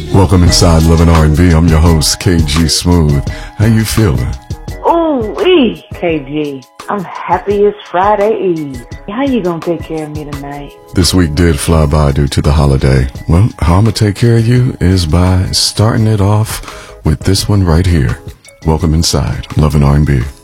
Welcome inside Love and R&B. I'm your host, KG Smooth. How you feeling? Ooh-wee, KG. I'm happy it's Friday Eve. How you gonna take care of me tonight? This week did fly by due to the holiday. Well, how I'm gonna take care of you is by starting it off with this one right here. Welcome inside Love and R&B.